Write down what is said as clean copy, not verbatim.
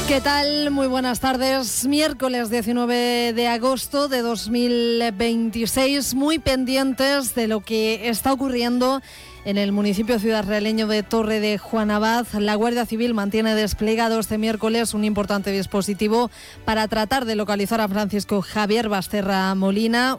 ¿Qué tal? Muy buenas tardes. Miércoles 19 de agosto de 2026, muy pendientes de lo que está ocurriendo en el municipio ciudadrealeño de Torre de Juanabad. La Guardia Civil mantiene desplegado este miércoles un importante dispositivo para tratar de localizar a Francisco Javier Basterra Molina,